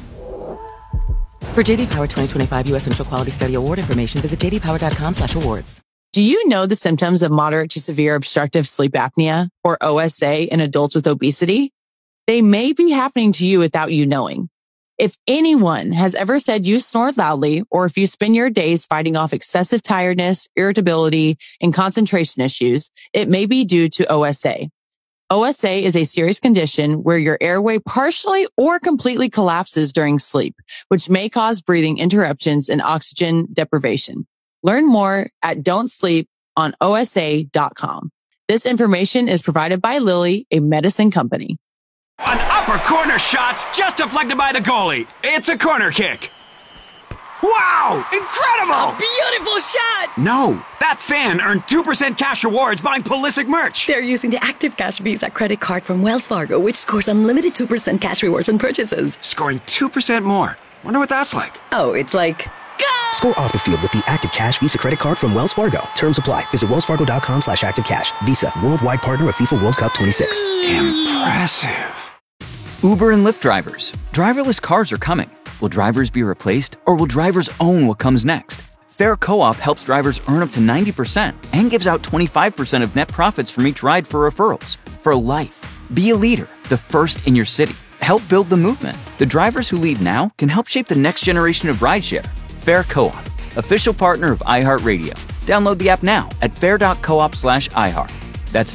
For JD Power 2025 U.S. Initial Quality Study Award information, visit jdpower.com/awards. Do you know the symptoms of moderate to severe obstructive sleep apnea, or OSA, in adults with obesity? They may be happening to you without you knowing. If anyone has ever said you snore loudly, or if you spend your days fighting off excessive tiredness, irritability, and concentration issues, it may be due to OSA. OSA is a serious condition where your airway partially or completely collapses during sleep, which may cause breathing interruptions and oxygen deprivation. Learn more at don'tsleeponosa.com. This information is provided by Lilly, a medicine company. An upper corner shot's just deflected by the goalie. It's a corner kick. Wow! Incredible! Beautiful shot! No, that fan earned 2% cash rewards buying Pulisic merch. They're using the Active Cash Visa credit card from Wells Fargo, which scores unlimited 2% cash rewards on purchases. Scoring 2% more. Wonder what that's like. Oh, it's like... Score off the field with the Active Cash Visa credit card from Wells Fargo. Terms apply. Visit wellsfargo.com/activecash. Visa, worldwide partner of FIFA World Cup 26. Impressive. Uber and Lyft drivers. Driverless cars are coming. Will drivers be replaced, or will drivers own what comes next? Fair Co-op helps drivers earn up to 90% and gives out 25% of net profits from each ride for referrals. For life. Be a leader, the first in your city. Help build the movement. The drivers who lead now can help shape the next generation of rideshare. Fair Co-op, official partner of iHeartRadio. Download the app now at fair.coop/iHeart. That's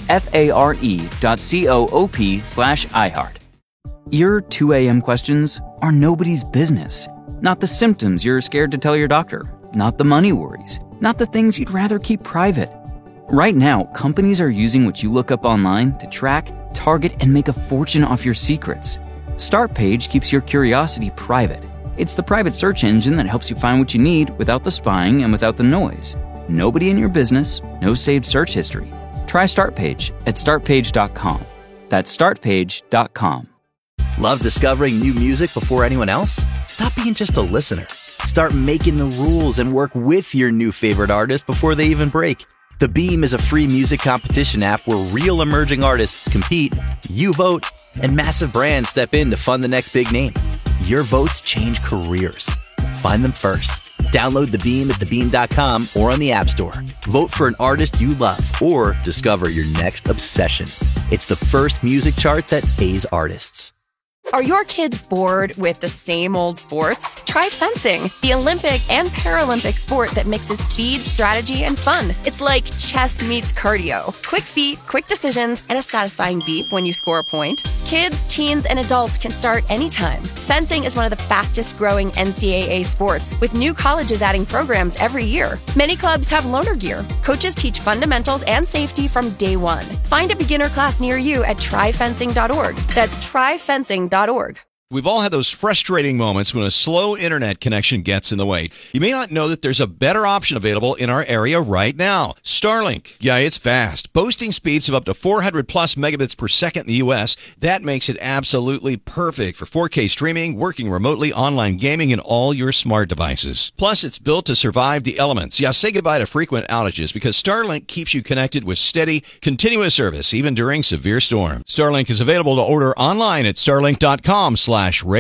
FARE.coop/iHeart. Your 2 a.m. questions are nobody's business. Not the symptoms you're scared to tell your doctor. Not the money worries. Not the things you'd rather keep private. Right now, companies are using what you look up online to track, target, and make a fortune off your secrets. Startpage keeps your curiosity private. It's the private search engine that helps you find what you need without the spying and without the noise. Nobody in your business, no saved search history. Try Startpage at startpage.com. That's startpage.com. Love discovering new music before anyone else? Stop being just a listener. Start making the rules and work with your new favorite artist before they even break. The Beam is a free music competition app where real emerging artists compete, you vote, and massive brands step in to fund the next big name. Your votes change careers. Find them first. Download The Beam at thebeam.com or on the App Store. Vote for an artist you love or discover your next obsession. It's the first music chart that pays artists. Are your kids bored with the same old sports? Try fencing, the Olympic and Paralympic sport that mixes speed, strategy, and fun. It's like chess meets cardio. Quick feet, quick decisions, and a satisfying beep when you score a point. Kids, teens, and adults can start anytime. Fencing is one of the fastest growing NCAA sports, with new colleges adding programs every year. Many clubs have loaner gear. Coaches teach fundamentals and safety from day one. Find a beginner class near you at tryfencing.org. That's tryfencing.org. We've all had those frustrating moments when a slow internet connection gets in the way. You may not know that there's a better option available in our area right now. Starlink. Yeah, it's fast. Boasting speeds of up to 400 plus megabits per second in the U.S. That makes it absolutely perfect for 4K streaming, working remotely, online gaming, and all your smart devices. Plus, it's built to survive the elements. Yeah, say goodbye to frequent outages because Starlink keeps you connected with steady, continuous service, even during severe storms. Starlink is available to order online at starlink.com/radio.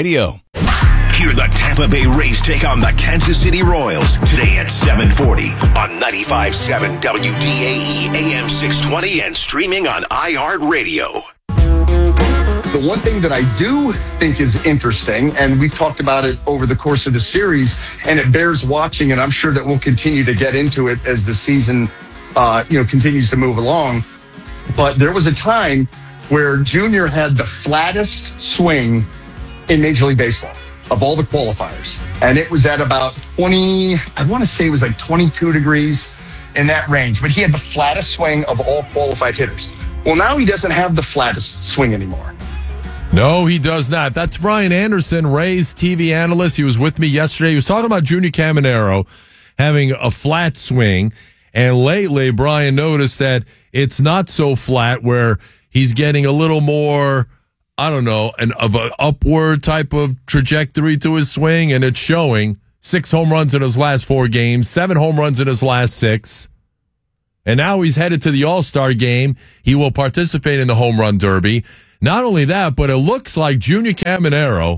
Hear the Tampa Bay Rays take on the Kansas City Royals today at 7:40 on 95.7 WDAE AM 620 and streaming on iHeartRadio. The one thing that I do think is interesting, and we've talked about it over the course of the series, and it bears watching, and I'm sure that we'll continue to get into it as the season continues to move along. But there was a time where Junior had the flattest swing in Major League Baseball of all the qualifiers. And it was at about 20, I want to say it was like 22 degrees in that range. But he had the flattest swing of all qualified hitters. Well, now he doesn't have the flattest swing anymore. No, he does not. That's Brian Anderson, Rays TV analyst. He was with me yesterday. He was talking about Junior Caminero having a flat swing. And lately, Brian noticed that it's not so flat, where he's getting a little more, I don't know, of an upward type of trajectory to his swing. And it's showing 6 home runs in his last 4 games, 7 home runs in his last 6. And now he's headed to the All-Star game. He will participate in the Home Run Derby. Not only that, but it looks like Junior Caminero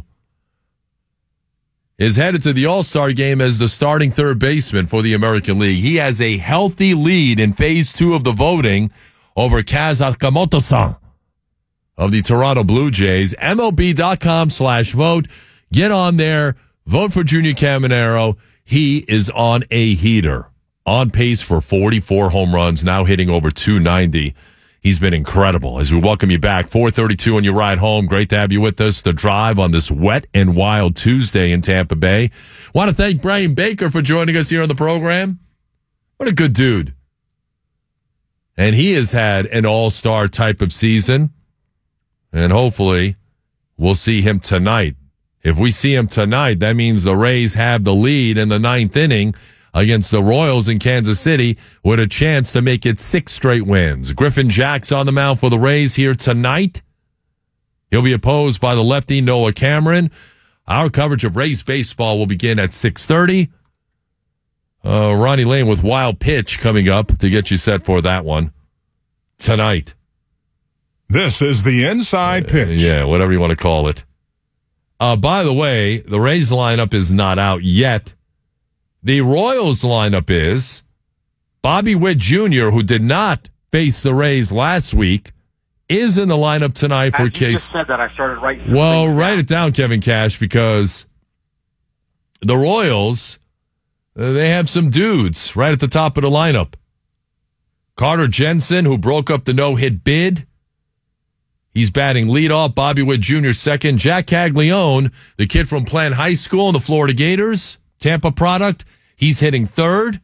is headed to the All-Star game as the starting third baseman for the American League. He has a healthy lead in Phase 2 of the voting over Kaz Akamoto-san of the Toronto Blue Jays. MLB.com/vote. Get on there. Vote for Junior Caminero. He is on a heater. On pace for 44 home runs, now hitting over 290. He's been incredible. As we welcome you back, 4:32 on your ride home. Great to have you with us. The Drive on this wet and wild Tuesday in Tampa Bay. Want to thank Brian Baker for joining us here on the program. What a good dude. And he has had an all-star type of season. And hopefully we'll see him tonight. If we see him tonight, that means the Rays have the lead in the 9th inning against the Royals in Kansas City with a chance to make it 6 straight wins. Griffin Jax on the mound for the Rays here tonight. He'll be opposed by the lefty Noah Cameron. Our coverage of Rays baseball will begin at 6:30. Ronnie Lane with Wild Pitch coming up to get you set for that one tonight. This is the Inside Pitch. Yeah, whatever you want to call it. By the way, the Rays lineup is not out yet. The Royals lineup is Bobby Witt Jr., who did not face the Rays last week, is in the lineup tonight for case. You just said that. I started writing. Well, write it down, Kevin Cash, because the Royals, they have some dudes right at the top of the lineup. Carter Jensen, who broke up the no-hit bid. He's batting leadoff. Bobby Witt Jr. second. Jack Caglione, the kid from Plant High School and the Florida Gators, Tampa product. He's hitting third.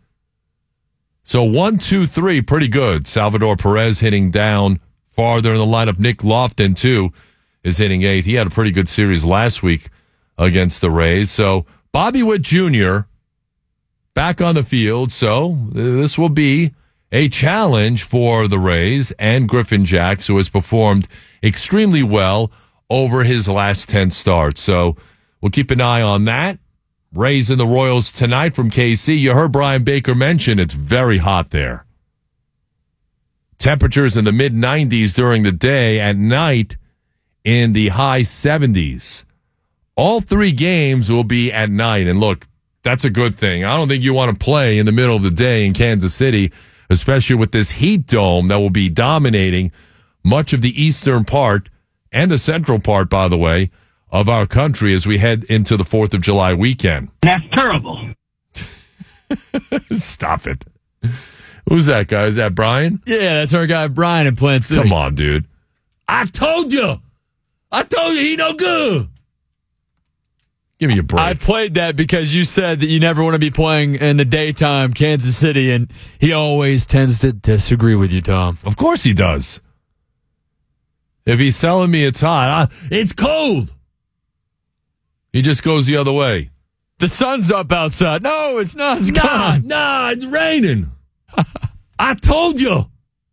So 1, 2, 3, pretty good. Salvador Perez hitting down farther in the lineup. Nick Lofton, too, is hitting 8th. He had a pretty good series last week against the Rays. So Bobby Witt Jr. back on the field. So this will be a challenge for the Rays and Griffin Jax, who has performed extremely well over his last 10 starts. So we'll keep an eye on that. Rays and the Royals tonight from KC. You heard Brian Baker mention it's very hot there. Temperatures in the mid-90s during the day, at night in the high 70s. All 3 games will be at night. And look, that's a good thing. I don't think you want to play in the middle of the day in Kansas City, especially with this heat dome that will be dominating much of the eastern part and the central part, by the way, of our country as we head into the 4th of July weekend. That's terrible. Stop it. Who's that guy? Is that Brian? Yeah, that's our guy Brian in Plant City. Come on, dude. I told you he no good. Give me a break. I played that because you said that you never want to be playing in the daytime, Kansas City, and he always tends to disagree with you, Tom. Of course he does. If he's telling me it's hot, it's cold. He just goes the other way. The sun's up outside. No, it's not. It's gone. Nah, it's raining. I told you.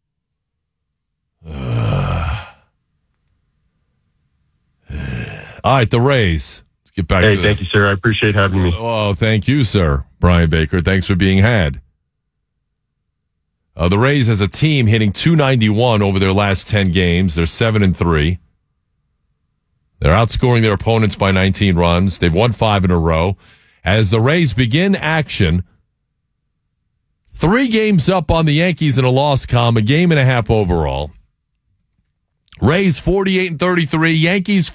All right, the Rays. Let's get back to Hey, thank you, sir. I appreciate having me. Oh, thank you, sir. Brian Baker, thanks for being had. The Rays as a team hitting .291 over their last 10 games. They're 7-3. They're outscoring their opponents by 19 runs. They've won 5 in a row. As the Rays begin action, 3 games up on the Yankees in a loss column, a game and a half overall. Rays 48-33, Yankees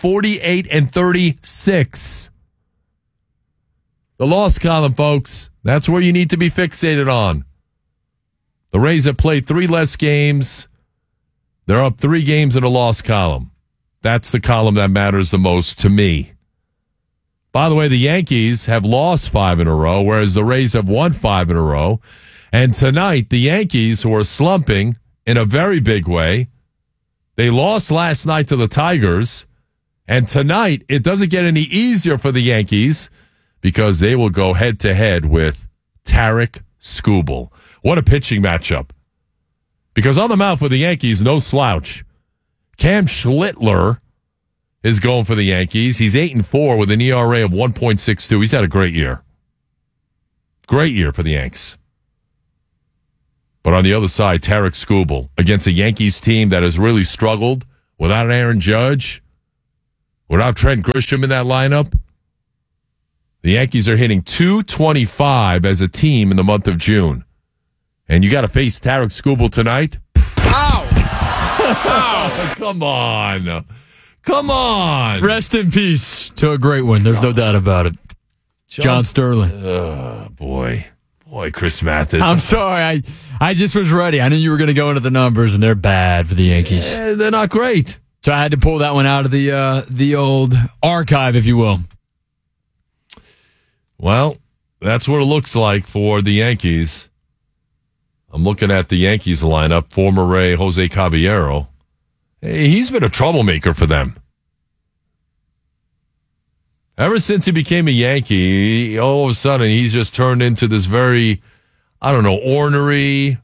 48-36. The loss column, folks, that's where you need to be fixated on. The Rays have played 3 less games. They're up 3 games in a loss column. That's the column that matters the most to me. By the way, the Yankees have lost 5 in a row, whereas the Rays have won 5 in a row. And tonight, the Yankees, who are slumping in a very big way, They lost last night to the Tigers. And tonight, it doesn't get any easier for the Yankees because they will go head-to-head with Tarik Skubal. What a pitching matchup. Because on the mound for the Yankees, no slouch. Cam Schlittler is going for the Yankees. He's 8-4 with an ERA of 1.62. He's had a great year. Great year for the Yanks. But on the other side, Tarik Skubal against a Yankees team that has really struggled without Aaron Judge, without Trent Grisham in that lineup. The Yankees are hitting .225 as a team in the month of June. And you got to face Tarik Skubal tonight? Ow! Ow! Come on. Come on. Rest in peace to a great one. There's no doubt about it. John Sterling. Oh, boy. Boy, Chris Mathis. I'm sorry. I just was ready. I knew you were going to go into the numbers, and they're bad for the Yankees. Yeah, they're not great. So I had to pull that one out of the old archive, if you will. Well, that's what it looks like for the Yankees. I'm looking at the Yankees lineup. Former Ray Jose Caballero. Hey, he's been a troublemaker for them. Ever since he became a Yankee, all of a sudden he's just turned into this very, ornery,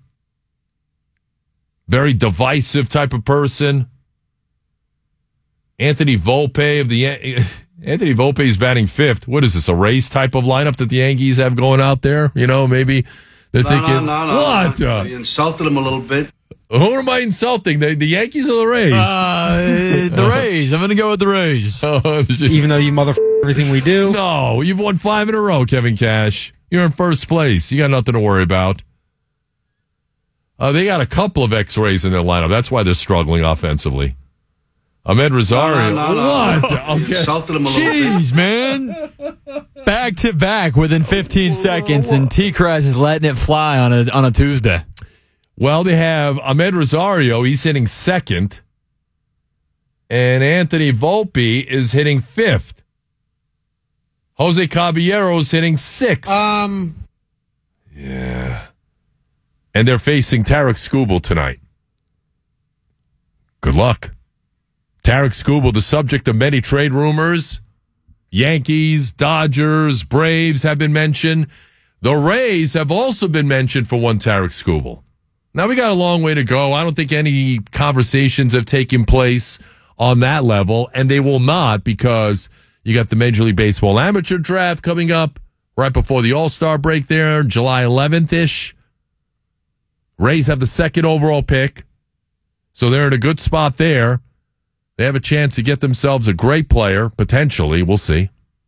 very divisive type of person. Anthony Volpe Anthony Volpe's batting fifth. What is this, a Rays type of lineup that the Yankees have going out there? Maybe they're thinking, what? You insulted him a little bit. Who am I insulting? The Yankees or the Rays? The Rays. I'm going to go with the Rays. Even though you everything we do. No, you've won 5 in a row, Kevin Cash. You're in first place. You got nothing to worry about. They got a couple of X-rays in their lineup. That's why they're struggling offensively. Ahmed Rosario. What? Okay. Insulted him a little bit. Jeez, man. Back to back within 15 seconds, and T-Crest is letting it fly on a Tuesday. Well, they have Ahmed Rosario. He's hitting second. And Anthony Volpe is hitting fifth. Jose Caballero's hitting sixth. Yeah. And they're facing Tarik Skubal tonight. Good luck. Tarik Skubal, the subject of many trade rumors. Yankees, Dodgers, Braves have been mentioned. The Rays have also been mentioned for one Tarik Skubal. Now, we got a long way to go. I don't think any conversations have taken place on that level, and they will not because you got the Major League Baseball amateur draft coming up right before the All-Star break there, July 11th-ish. Rays have the second overall pick, so they're in a good spot there. They have a chance to get themselves a great player, potentially. We'll see.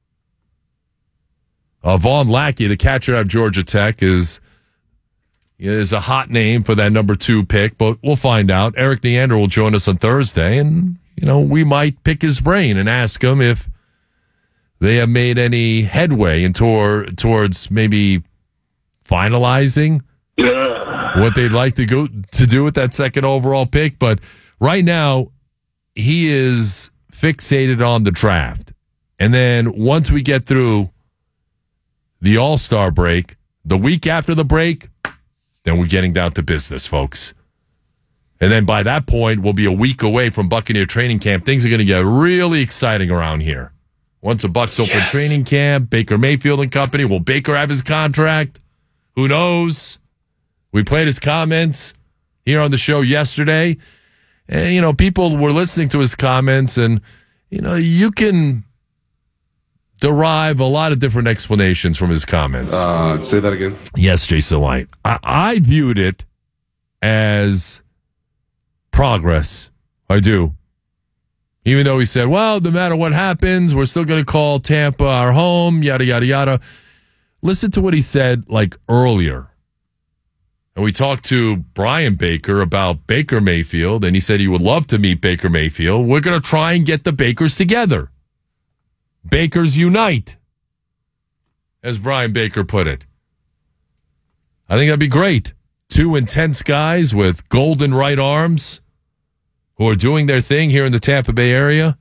Vaughn Lackey, the catcher out of Georgia Tech, is a hot name for that number 2 pick, but we'll find out. Eric Neander will join us on Thursday, and, we might pick his brain and ask him if they have made any headway towards maybe finalizing what they'd like to do with that second overall pick. But right now, he is fixated on the draft. And then once we get through the All-Star break, the week after the break, then we're getting down to business, folks. And then by that point, we'll be a week away from Buccaneer training camp. Things are going to get really exciting around here. Once the Bucs open training camp, Baker Mayfield and company, will Baker have his contract? Who knows? We played his comments here on the show yesterday. And, people were listening to his comments, and, you can derive a lot of different explanations from his comments. Say that again. Yes, Jason Light. I viewed it as progress. I do. Even though he said, well, no matter what happens, we're still going to call Tampa our home, yada, yada, yada. Listen to what he said, earlier. And we talked to Brian Baker about Baker Mayfield, and he said he would love to meet Baker Mayfield. We're going to try and get the Bakers together. Bakers unite, as Brian Baker put it. I think that'd be great. 2 intense guys with golden right arms who are doing their thing here in the Tampa Bay area.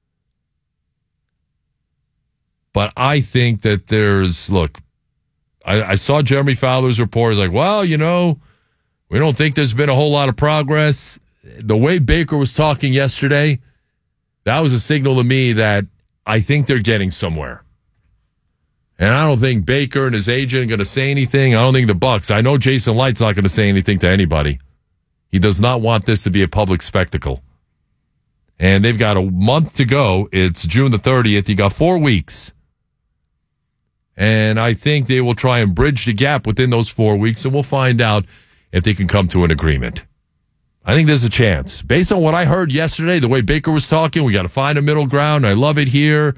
But I think that I saw Jeremy Fowler's report. He's like, well, we don't think there's been a whole lot of progress. the way Baker was talking yesterday, that was a signal to me that I think they're getting somewhere. And I don't think Baker and his agent are going to say anything. I don't think the Bucks. I know Jason Light's not going to say anything to anybody. He does not want this to be a public spectacle. And they've got a month to go. It's June the 30th. You got 4 weeks. And I think they will try and bridge the gap within those 4 weeks, and we'll find out if they can come to an agreement. I think there's a chance. Based on what I heard yesterday, the way Baker was talking, we got to find a middle ground. I love it here.